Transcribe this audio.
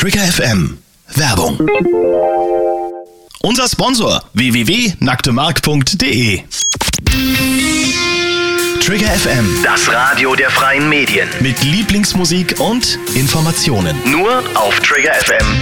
Trigger FM Werbung. Unser Sponsor www.nacktemark.de. Trigger FM, Das Radio der freien Medien. mit Lieblingsmusik und Informationen. Nur auf triggerfm.de.